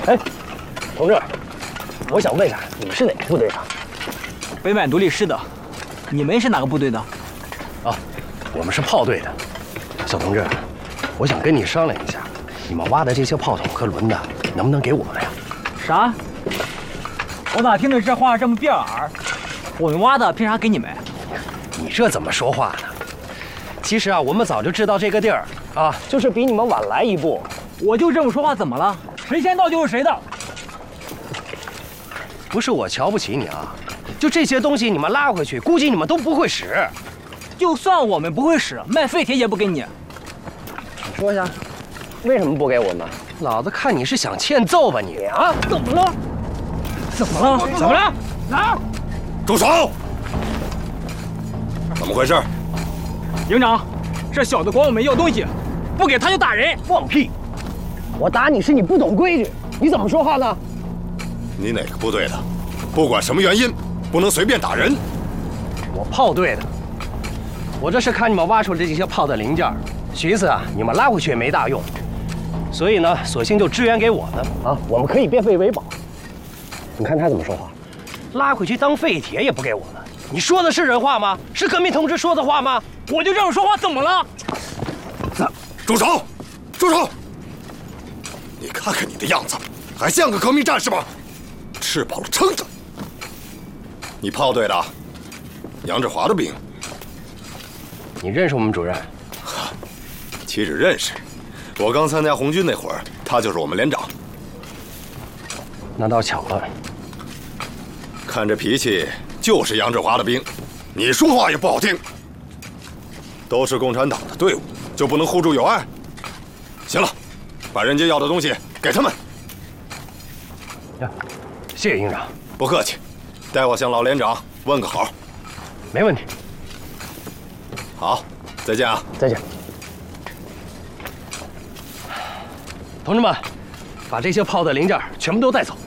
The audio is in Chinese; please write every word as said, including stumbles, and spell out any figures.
哎，同志，我想问一下，你们是哪个部队的？ 北满独立师的。你们是哪个部队的？ 啊，我们是炮队的。小同志，我想跟你商量一下，你们挖的这些炮筒和轮子，能不能给我们呀？ 啥？我咋听着这话这么别耳？我们挖的凭啥给你们？ 你这怎么说话呢？其实啊，我们早就知道这个地儿啊，就是比你们晚来一步。 我就这么说话怎么了？谁先到就是谁的。 不是我瞧不起你啊，就这些东西你们拉回去，估计你们都不会使。 就算我们不会使，卖废铁也不给你。 你说一下，为什么不给我们？老子看你是想欠揍吧你啊？ 怎么了？怎么了？怎么了？哪？ 住手！怎么回事？ 营长，这小子管我们要东西，不给他就打人。 放屁！我打你是你不懂规矩，你怎么说话呢？ 你哪个部队的？不管什么原因，不能随便打人。 我炮队的。我这是看你们挖出来这些炮的零件，寻思啊，你们拉回去也没大用，所以呢，索性就支援给我们啊，我们可以变废为宝。你看他怎么说话，拉回去当废铁也不给我们。你说的是人话吗？是革命同志说的话吗？ 我就这么说话，怎么了？ 住手！住手！你看看你的样子，还像个革命战士吗？吃饱了撑的。你炮队的，杨志华的兵。 你认识我们主任？ 岂止认识，我刚参加红军那会儿，他就是我们连长。 那倒巧了。 看这脾气，就是杨志华的兵。你说话也不好听。都是共产党的队伍，就不能互助友爱？行了，把人家要的东西给他们。 呀，谢谢营长。 不客气，代我向老连长问个好。 没问题。 好，再见啊！ 再见。同志们，把这些炮的零件全部都带走。